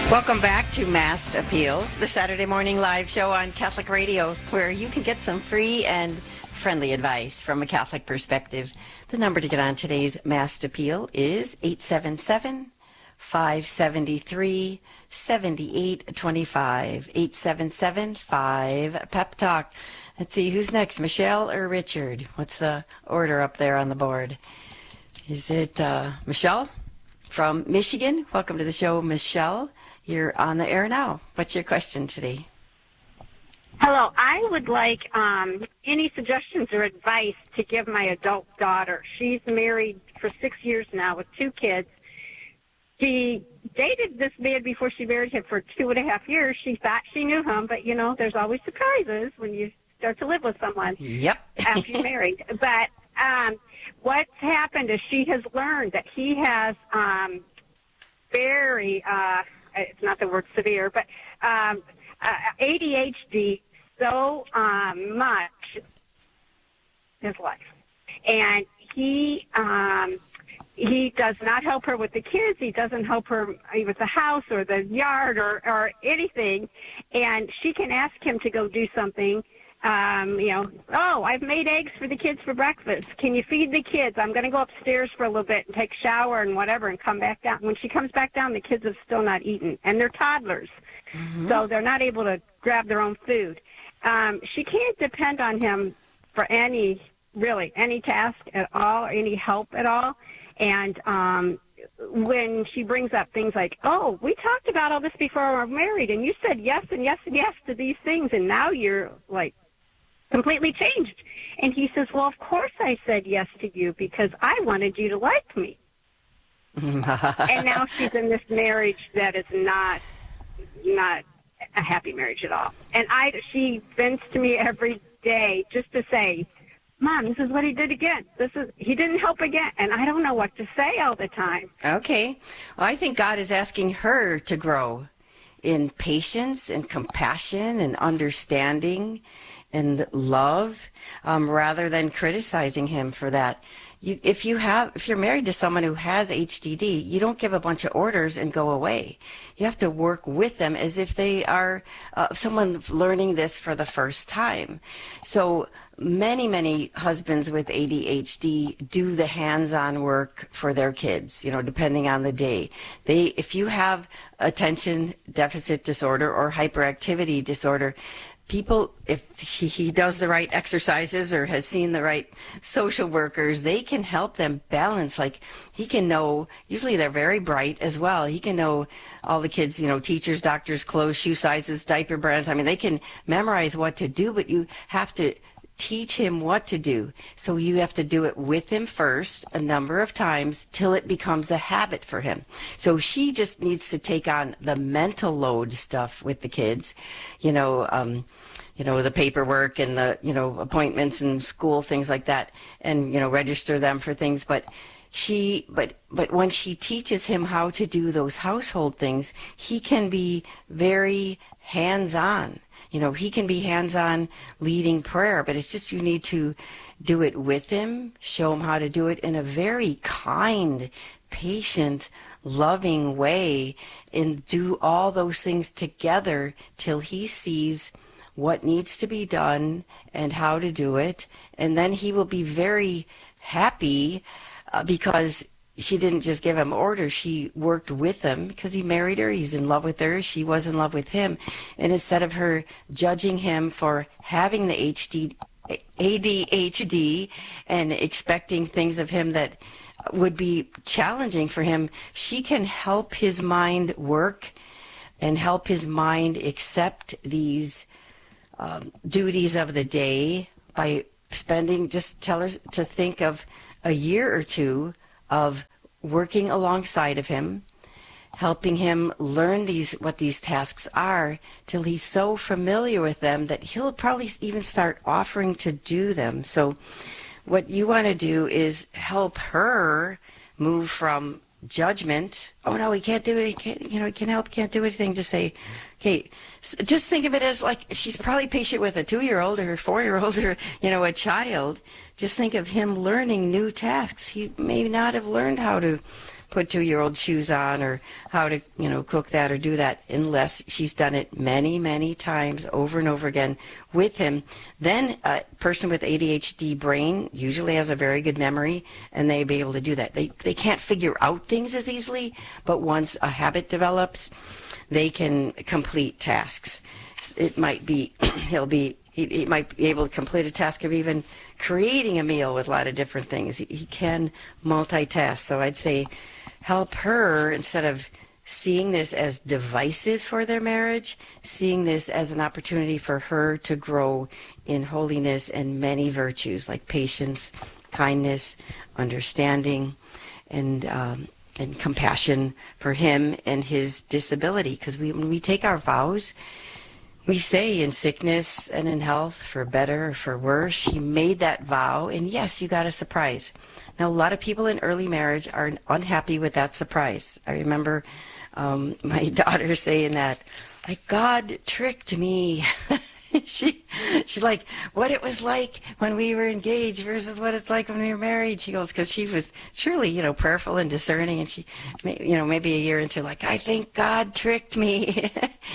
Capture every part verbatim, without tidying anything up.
Welcome back to Mast Appeal, the Saturday morning live show on Catholic Radio, where you can get some free and friendly advice from a Catholic perspective. The number to get on today's Mast Appeal is eight seven seven, five seven three, seven eight two five, eight seven seven, five, Pep Talk. Let's see, who's next, Michelle or Richard? What's the order up there on the board? Is it uh, Michelle from Michigan? Welcome to the show, Michelle. You're on the air now. What's your question today? Hello. I would like um, any suggestions or advice to give my adult daughter. She's married for six years now with two kids. She dated this man before she married him for two and a half years. She thought she knew him, but, you know, there's always surprises when you start to live with someone. Yep. After you're married. But um, what's happened is she has learned that he has um, very... Uh, it's not the word severe, but um, uh, A D H D so um, much in his life. And he um, he does not help her with the kids. He doesn't help her with the house or the yard or, or anything. And she can ask him to go do something. Um, you know, oh, I've made eggs for the kids for breakfast. Can you feed the kids? I'm going to go upstairs for a little bit and take a shower and whatever and come back down. When she comes back down, the kids have still not eaten. And they're toddlers, mm-hmm. so they're not able to grab their own food. Um, she can't depend on him for any, really, any task at all or any help at all. And um, when she brings up things like, oh, we talked about all this before we were married, and you said yes and yes and yes to these things, and now you're, like, completely changed. And he says, well, of course I said yes to you because I wanted you to like me. And now she's in this marriage that is not not a happy marriage at all. And I, she vents to me every day just to say, Mom, this is what he did again. This is he didn't help again. And I don't know what to say all the time. Okay. Well, I think God is asking her to grow in patience and compassion and understanding and love, um, rather than criticizing him for that. You, if you have, if you're married to someone who has H D D, you don't give a bunch of orders and go away. You have to work with them as if they are uh, someone learning this for the first time. So many, many husbands with A D H D do the hands-on work for their kids, you know, depending on the day. They, if you have attention deficit disorder or hyperactivity disorder, people, if he, he does the right exercises or has seen the right social workers, they can help them balance. Like, he can know, usually they're very bright as well. He can know all the kids, you know, teachers, doctors, clothes, shoe sizes, diaper brands. I mean, they can memorize what to do, but you have to teach him what to do. So you have to do it with him first a number of times till it becomes a habit for him. So she just needs to take on the mental load stuff with the kids, you know, um, you know, the paperwork and the, you know, appointments and school, things like that, and, you know, register them for things. But she, but, but when she teaches him how to do those household things, he can be very hands-on. You know, he can be hands-on leading prayer, but it's just you need to do it with him, show him how to do it in a very kind, patient, loving way, and do all those things together till he sees what needs to be done and how to do it. And then he will be very happy uh, because she didn't just give him orders. She worked with him because he married her. He's in love with her. She was in love with him. And instead of her judging him for having the H D, A D H D and expecting things of him that would be challenging for him, she can help his mind work and help his mind accept these um, duties of the day by spending, just tell her to think of a year or two of working alongside of him, helping him learn these what these tasks are till he's so familiar with them that he'll probably even start offering to do them. So what you want to do is help her move from judgment, oh no, he can't do it, he can't, you know, he can't help, can't do anything, to say, okay, just think of it as like she's probably patient with a two-year-old or a four-year-old or, you know, a child. Just think of him learning new tasks. He may not have learned how to put two-year-old shoes on or how to, you know, cook that or do that unless she's done it many, many times over and over again with him. Then a person with A D H D brain usually has a very good memory, and they'll be able to do that. They, they can't figure out things as easily, but once a habit develops, they can complete tasks. It might be, he'll be, he, he might be able to complete a task of even creating a meal with a lot of different things. He, he can multitask. So I'd say help her, instead of seeing this as divisive for their marriage, seeing this as an opportunity for her to grow in holiness and many virtues like patience, kindness, understanding, and um, and compassion for him and his disability. Because we, when we take our vows, we say in sickness and in health, for better or for worse. She made that vow, and yes, you got a surprise. Now, a lot of people in early marriage are unhappy with that surprise. I remember um, my daughter saying that, like, God tricked me. she, she's like, what it was like when we were engaged versus what it's like when we were married. She goes, because she was truly, you know, prayerful and discerning, and she, you know, maybe a year into, like, I think God tricked me.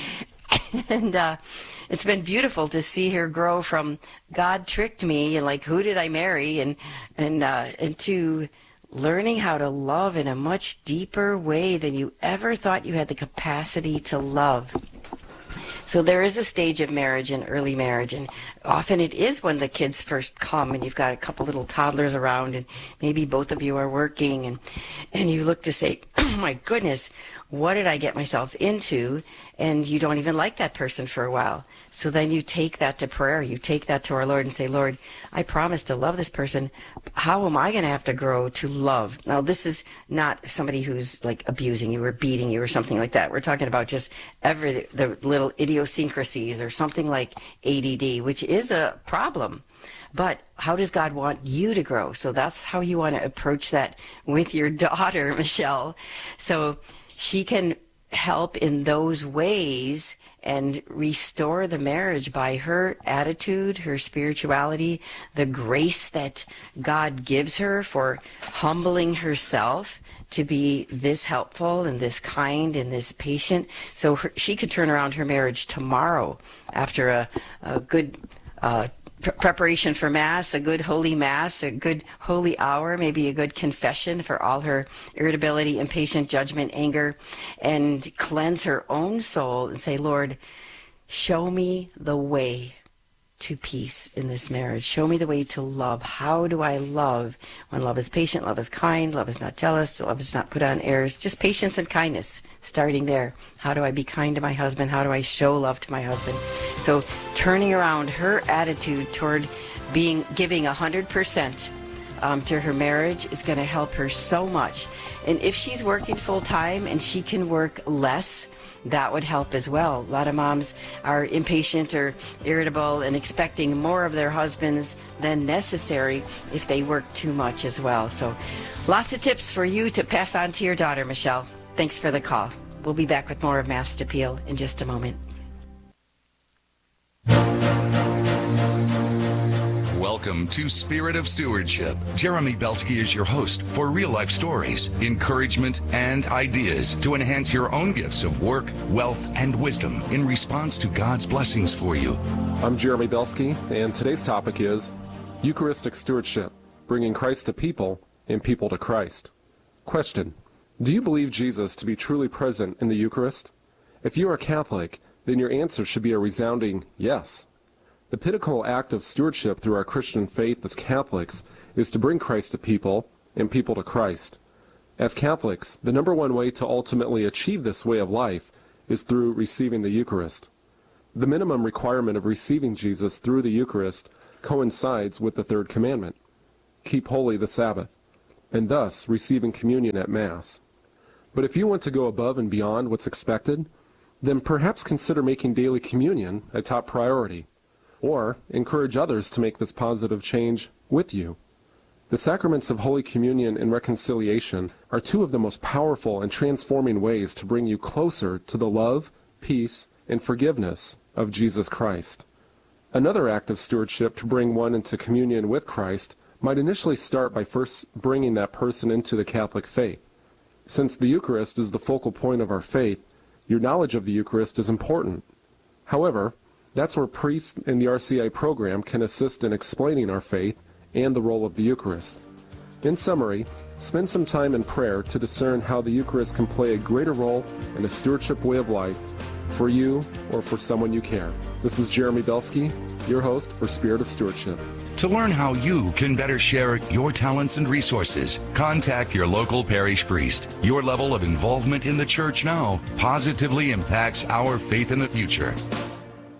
And uh, it's been beautiful to see her grow from God tricked me and like, who did I marry? And and uh, and to learning how to love in a much deeper way than you ever thought you had the capacity to love. So there is a stage of marriage in early marriage, and often it is when the kids first come and you've got a couple little toddlers around and maybe both of you are working, and, and you look to say, oh my goodness, what did I get myself into? And you don't even like that person for a while. So then you take that to prayer. You take that to our Lord and say, Lord, I promise to love this person. How am I going to have to grow to love? Now, this is not somebody who's like abusing you or beating you or something like that. We're talking about just every the little idiosyncrasies or something like A D D, which is a problem. But how does God want you to grow? So that's how you want to approach that with your daughter, Michelle. So she can help in those ways and restore the marriage by her attitude, her spirituality, the grace that God gives her for humbling herself to be this helpful and this kind and this patient. So her, she could turn around her marriage tomorrow after a, a good uh, preparation for Mass, a good holy Mass, a good holy hour, maybe a good confession for all her irritability, impatient, judgment, anger, and cleanse her own soul and say, Lord, show me the way to peace in this marriage. Show me the way to love. How do I love when love is patient, love is kind, love is not jealous, love is not put on airs, just patience and kindness, starting there. How do I be kind to my husband? How do I show love to my husband? So turning around her attitude toward being giving one hundred percent um, to her marriage is going to help her so much. And if she's working full time and she can work less, that would help as well. A lot of moms are impatient or irritable and expecting more of their husbands than necessary if they work too much as well. So lots of tips for you to pass on to your daughter, Michelle. Thanks for the call. We'll be back with more of Mass Appeal in just a moment. Welcome to Spirit of Stewardship. Jeremy Belsky is your host for real-life stories, encouragement, and ideas to enhance your own gifts of work, wealth, and wisdom in response to God's blessings for you. I'm Jeremy Belsky, and today's topic is Eucharistic Stewardship, bringing Christ to people and people to Christ. Question: do you believe Jesus to be truly present in the Eucharist? If you are Catholic, then your answer should be a resounding yes. The pinnacle act of stewardship through our Christian faith as Catholics is to bring Christ to people and people to Christ. As Catholics, the number one way to ultimately achieve this way of life is through receiving the Eucharist. The minimum requirement of receiving Jesus through the Eucharist coincides with the third commandment, keep holy the Sabbath, and thus receiving communion at Mass. But if you want to go above and beyond what's expected, then perhaps consider making daily communion a top priority, or encourage others to make this positive change with you. The sacraments of Holy Communion and reconciliation are two of the most powerful and transforming ways to bring you closer to the love, peace, and forgiveness of Jesus Christ. Another act of stewardship to bring one into communion with Christ might initially start by first bringing that person into the Catholic faith. Since the Eucharist is the focal point of our faith, your knowledge of the Eucharist is important. However, that's where priests in the R C I program can assist in explaining our faith and the role of the Eucharist. In summary, spend some time in prayer to discern how the Eucharist can play a greater role in a stewardship way of life for you or for someone you care. This is Jeremy Belsky, your host for Spirit of Stewardship. To learn how you can better share your talents and resources, contact your local parish priest. Your level of involvement in the church now positively impacts our faith in the future.